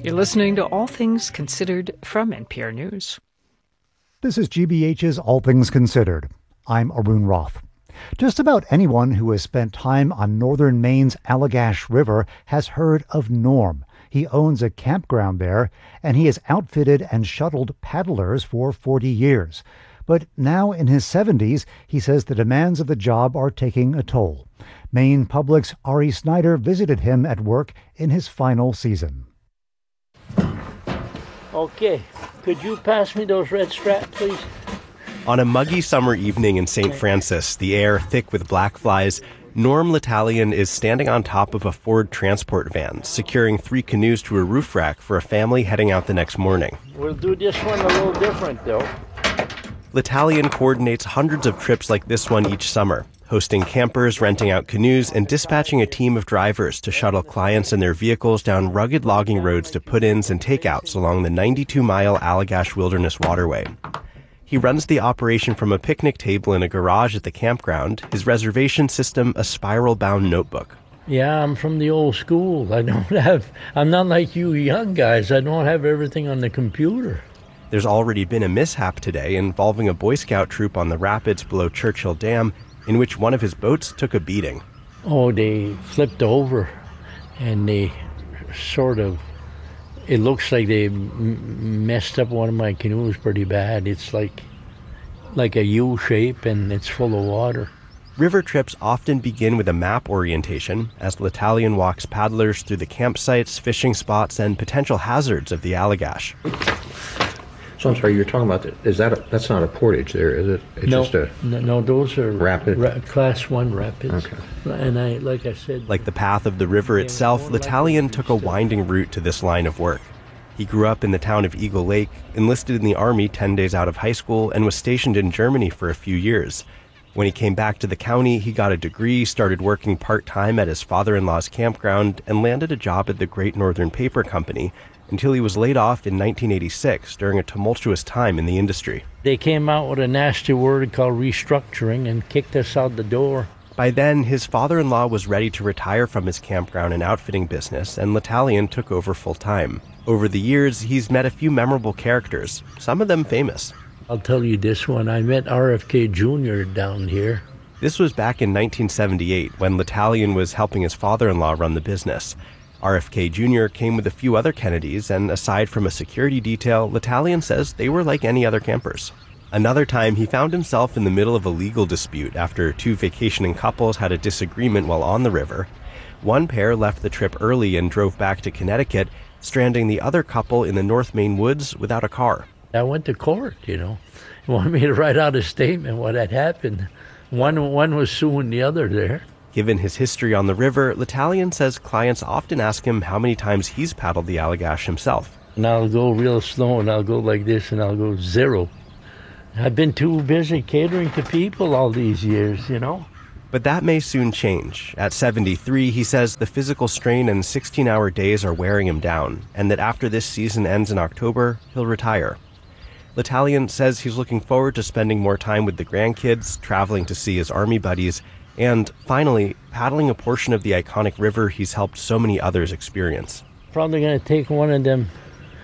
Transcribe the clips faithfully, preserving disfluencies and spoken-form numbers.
You're listening to All Things Considered from N P R News. This is G B H's All Things Considered. I'm Arun Roth. Just about anyone who has spent time on northern Maine's Allagash River has heard of Norm. He owns a campground there, and he has outfitted and shuttled paddlers for forty years. But now in his seventies, he says the demands of the job are taking a toll. Maine Public's Ari Snyder visited him at work in his final season. Okay, could you pass me those red straps, please? On a muggy summer evening in Saint Francis, the air thick with black flies, Norm L'Italien is standing on top of a Ford transport van, securing three canoes to a roof rack for a family heading out the next morning. We'll do this one a little different, though. L'Italien coordinates hundreds of trips like this one each summer, hosting campers, renting out canoes, and dispatching a team of drivers to shuttle clients and their vehicles down rugged logging roads to put-ins and takeouts along the ninety-two mile Allagash Wilderness Waterway. He runs the operation from a picnic table in a garage at the campground, his reservation system a spiral-bound notebook. Yeah, I'm from the old school. I don't have, I'm not like you young guys. I don't have everything on the computer. There's already been a mishap today involving a Boy Scout troop on the rapids below Churchill Dam, in which one of his boats took a beating. Oh, they flipped over, and they sort of, it looks like they m- messed up one of my canoes pretty bad. It's like like a U shape, and it's full of water. River trips often begin with a map orientation, as L'Italien walks paddlers through the campsites, fishing spots, and potential hazards of the Allagash. So I'm sorry, you're talking about, the, is that, a, that's not a portage there, is it? It's no, just a no, no, those are rapid? Ra- class one rapids. Okay. And I, like I said... Like the path of the river itself, L'Italien took a winding route to this line of work. He grew up in the town of Eagle Lake, enlisted in the Army ten days out of high school, and was stationed in Germany for a few years. When he came back to the county, he got a degree, started working part-time at his father-in-law's campground, and landed a job at the Great Northern Paper Company, until he was laid off in nineteen eighty-six during a tumultuous time in the industry. They came out with a nasty word called restructuring and kicked us out the door. By then, his father-in-law was ready to retire from his campground and outfitting business, and L'Italien took over full-time. Over the years, he's met a few memorable characters, some of them famous. I'll tell you this one. I met R F K Junior down here. This was back in nineteen seventy-eight, when L'Italien was helping his father-in-law run the business. R F K Junior came with a few other Kennedys, and aside from a security detail, L'Italien says they were like any other campers. Another time, he found himself in the middle of a legal dispute after two vacationing couples had a disagreement while on the river. One pair left the trip early and drove back to Connecticut, stranding the other couple in the North Maine woods without a car. I went to court, you know. They wanted me to write out a statement what had happened. One, one was suing the other there. Given his history on the river, L'Italien says clients often ask him how many times he's paddled the Allagash himself. And I'll go real slow, and I'll go like this, and I'll go zero. I've been too busy catering to people all these years, you know. But that may soon change. At seventy-three, he says the physical strain and sixteen-hour days are wearing him down, and that after this season ends in October, he'll retire. L'Italien says he's looking forward to spending more time with the grandkids, traveling to see his Army buddies, and, finally, paddling a portion of the iconic river he's helped so many others experience. Probably going to take one of them,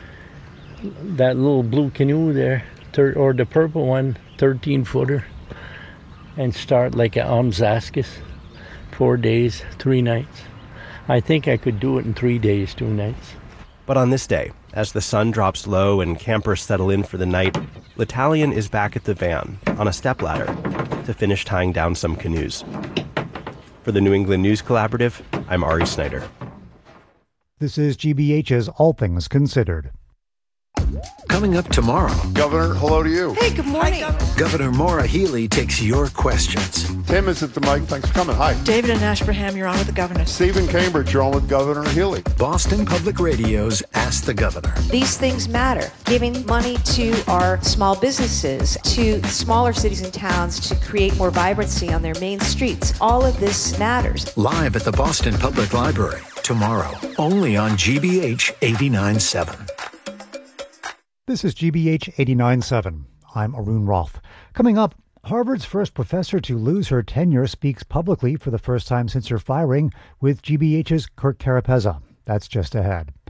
that little blue canoe there, or the purple one, thirteen-footer, and start like a Amzaskis, four days, three nights. I think I could do it in three days, two nights. But on this day, as the sun drops low and campers settle in for the night, L'Italien is back at the van, on a stepladder, to finish tying down some canoes. For the New England News Collaborative, I'm Ari Snyder. This is G B H's All Things Considered. Coming up tomorrow. Governor, hello to you. Hey, good morning. Hi, Governor. Governor Maura Healey takes your questions. Tim is at the mic. Thanks for coming. Hi. David in Ashburnham, you're on with the governor. Stephen Cambridge, you're on with Governor Healey. Boston Public Radio's Ask the Governor. These things matter. Giving money to our small businesses, to smaller cities and towns to create more vibrancy on their main streets. All of this matters. Live at the Boston Public Library tomorrow, only on G B H eighty-nine point seven. This is G B H eighty-nine point seven. I'm Arun Roth. Coming up, Harvard's first professor to lose her tenure speaks publicly for the first time since her firing with G B H's Kirk Carapezza. That's just ahead.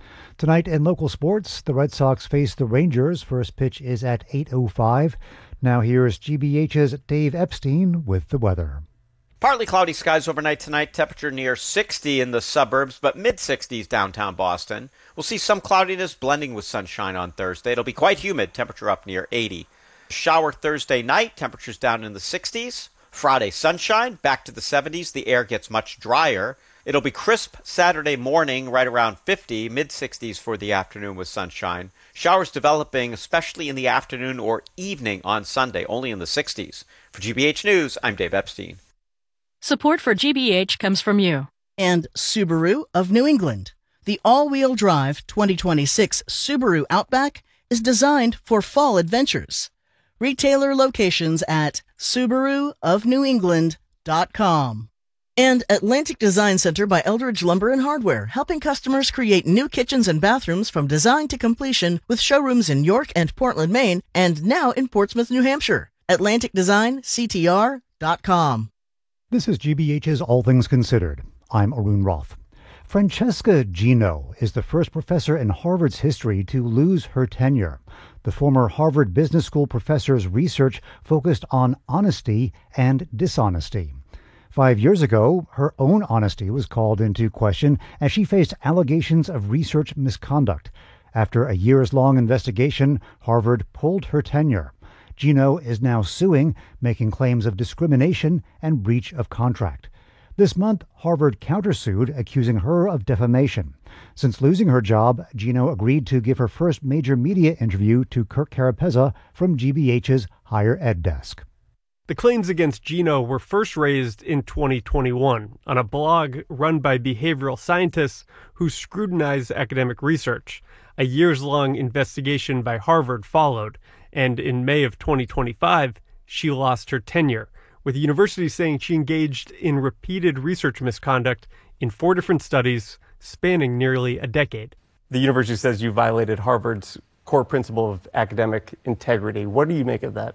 Tonight in local sports, the Red Sox face the Rangers. First pitch is at eight oh five. Now here's G B H's Dave Epstein with the weather. Partly cloudy skies overnight tonight, temperature near sixty in the suburbs, but mid-sixties downtown Boston. We'll see some cloudiness blending with sunshine on Thursday. It'll be quite humid, temperature up near eighty. Shower Thursday night, temperatures down in the sixties. Friday sunshine, back to the seventies. The air gets much drier. It'll be crisp Saturday morning, right around fifty, mid-sixties for the afternoon with sunshine. Showers developing, especially in the afternoon or evening on Sunday, only in the sixties. For G B H News, I'm Dave Epstein. Support for G B H comes from you. And Subaru of New England. The all-wheel drive twenty twenty-six Subaru Outback is designed for fall adventures. Retailer locations at Subaru of New England dot com. And Atlantic Design Center by Eldridge Lumber and Hardware, helping customers create new kitchens and bathrooms from design to completion with showrooms in York and Portland, Maine, and now in Portsmouth, New Hampshire. Atlantic Design C T R dot com. This is G B H's All Things Considered. I'm Arun Roth. Francesca Gino is the first professor in Harvard's history to lose her tenure. The former Harvard Business School professor's research focused on honesty and dishonesty. Five years ago, her own honesty was called into question as she faced allegations of research misconduct. After a years-long investigation, Harvard pulled her tenure. Gino is now suing, making claims of discrimination and breach of contract. This month, Harvard countersued, accusing her of defamation. Since losing her job, Gino agreed to give her first major media interview to Kirk Carapezza from G B H's Higher Ed Desk. The claims against Gino were first raised in twenty twenty-one on a blog run by behavioral scientists who scrutinize academic research. A years-long investigation by Harvard followed, and in May of twenty twenty-five, she lost her tenure, with the university saying she engaged in repeated research misconduct in four different studies spanning nearly a decade. The university says you violated Harvard's core principle of academic integrity. What do you make of that?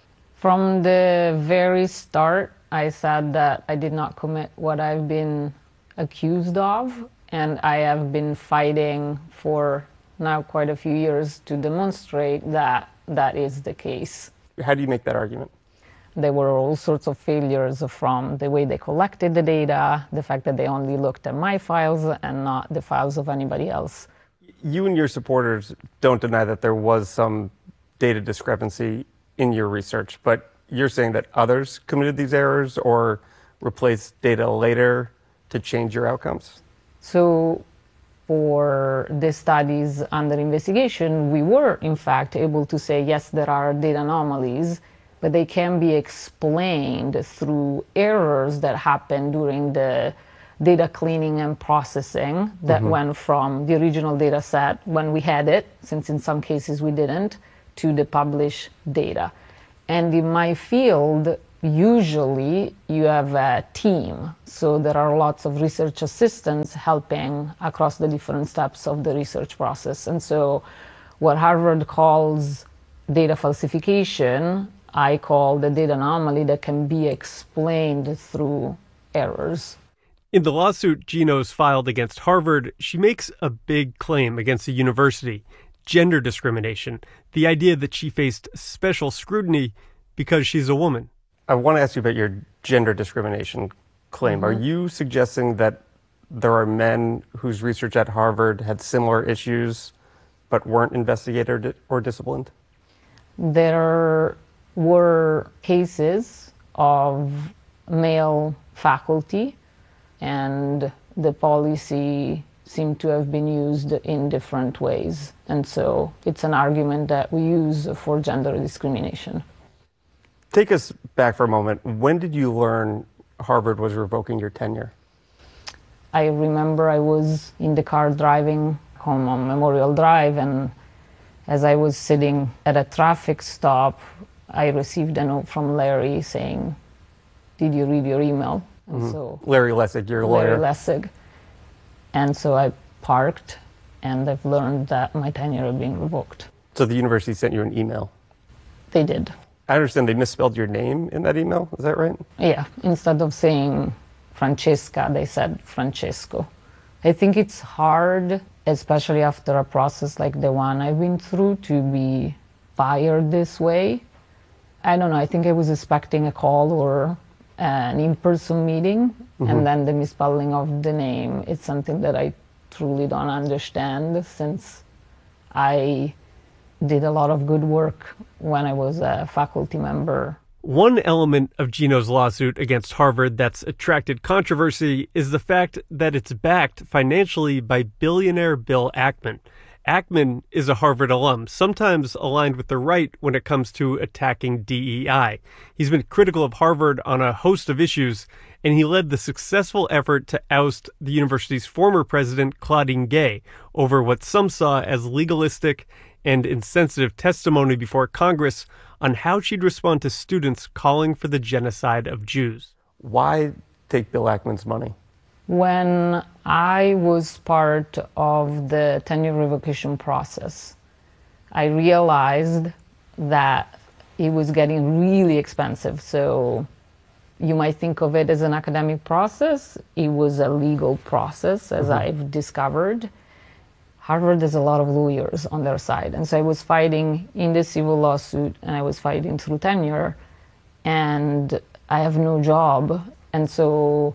From the very start, I said that I did not commit what I've been accused of, and I have been fighting for now quite a few years to demonstrate that that is the case. How do you make that argument? There were all sorts of failures from the way they collected the data, the fact that they only looked at my files and not the files of anybody else. You and your supporters don't deny that there was some data discrepancy in your research, but you're saying that others committed these errors or replaced data later to change your outcomes? So for the studies under investigation, we were in fact able to say, yes, there are data anomalies, but they can be explained through errors that happen during the data cleaning and processing that mm-hmm. went from the original data set when we had it, since in some cases we didn't, to the published data. And in my field, usually you have a team. So there are lots of research assistants helping across the different steps of the research process. And so what Harvard calls data falsification, I call the data anomaly that can be explained through errors. In the lawsuit Gino's filed against Harvard, she makes a big claim against the university: gender discrimination, the idea that she faced special scrutiny because she's a woman. I want to ask you about your gender discrimination claim. Mm-hmm. Are you suggesting that there are men whose research at Harvard had similar issues but weren't investigated or disciplined? There were cases of male faculty, and the policy seemed to have been used in different ways. And so it's an argument that we use for gender discrimination. Take us back for a moment. When did you learn Harvard was revoking your tenure? I remember I was in the car driving home on Memorial Drive, and as I was sitting at a traffic stop, I received a note from Larry saying, "Did you read your email?" And mm-hmm. so Larry Lessig, your lawyer. Larry Lessig. And so I parked, and I've learned that my tenure had been revoked. So the university sent you an email? They did. I understand they misspelled your name in that email. Is that right? Yeah. Instead of saying Francesca, they said Francesco. I think it's hard, especially after a process like the one I've been through, to be fired this way. I don't know, I think I was expecting a call or an in-person meeting, mm-hmm. and then the misspelling of the name, it's something that I truly don't understand, since I did a lot of good work when I was a faculty member. One element of Gino's lawsuit against Harvard that's attracted controversy is the fact that it's backed financially by billionaire Bill Ackman. Ackman is a Harvard alum, sometimes aligned with the right when it comes to attacking D E I. He's been critical of Harvard on a host of issues, and he led the successful effort to oust the university's former president, Claudine Gay, over what some saw as legalistic and insensitive testimony before Congress on how she'd respond to students calling for the genocide of Jews. Why take Bill Ackman's money? When I was part of the tenure revocation process, I realized that it was getting really expensive. So you might think of it as an academic process. It was a legal process, as mm-hmm. I've discovered. Harvard has a lot of lawyers on their side. And so I was fighting in the civil lawsuit, and I was fighting through tenure, and I have no job. And so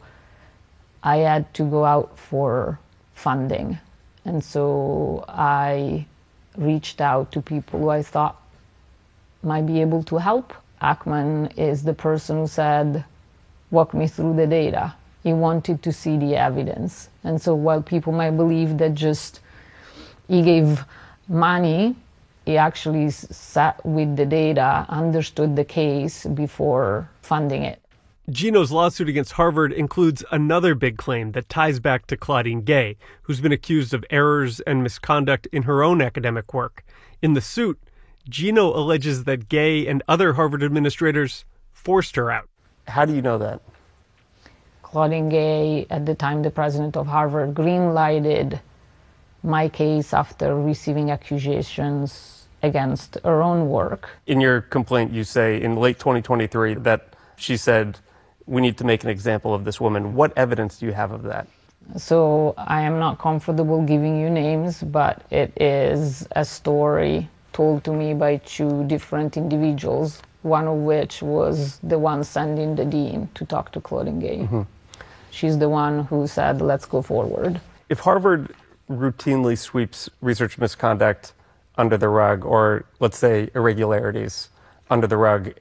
I had to go out for funding. And so I reached out to people who I thought might be able to help. Ackman is the person who said, walk me through the data. He wanted to see the evidence. And so while people might believe that just he gave money, he actually sat with the data, understood the case before funding it. Gino's lawsuit against Harvard includes another big claim that ties back to Claudine Gay, who's been accused of errors and misconduct in her own academic work. In the suit, Gino alleges that Gay and other Harvard administrators forced her out. How do you know that? Claudine Gay, at the time the president of Harvard, green-lighted my case after receiving accusations against her own work. In your complaint, you say in late twenty twenty-three that she said, we need to make an example of this woman. What evidence do you have of that? So I am not comfortable giving you names, but it is a story told to me by two different individuals, one of which was the one sending the dean to talk to Claudine Gay. Mm-hmm. She's the one who said, let's go forward. If Harvard routinely sweeps research misconduct under the rug, or let's say irregularities under the rug,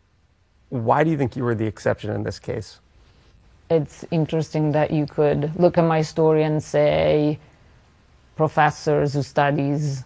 why do you think you were the exception in this case? It's interesting that you could look at my story and say professors who studies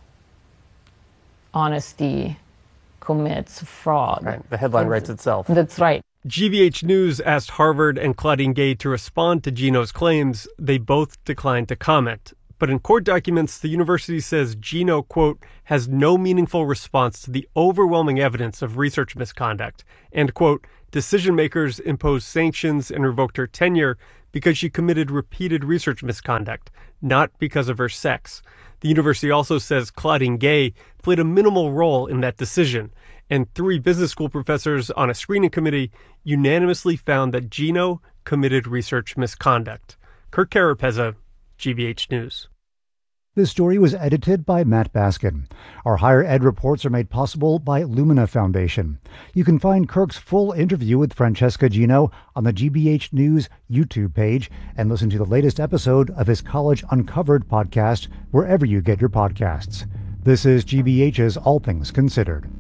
honesty commits fraud. Right. The headline writes itself. That's right. G B H News asked Harvard and Claudine Gay to respond to Gino's claims. They both declined to comment. But in court documents, the university says Gino, quote, has no meaningful response to the overwhelming evidence of research misconduct, and, quote, decision makers imposed sanctions and revoked her tenure because she committed repeated research misconduct, not because of her sex. The university also says Claudine Gay played a minimal role in that decision, and three business school professors on a screening committee unanimously found that Gino committed research misconduct. Kirk Carapezza, G B H News. This story was edited by Matt Baskin. Our higher ed reports are made possible by Lumina Foundation. You can find Kirk's full interview with Francesca Gino on the G B H News YouTube page and listen to the latest episode of his College Uncovered podcast wherever you get your podcasts. This is G B H's All Things Considered.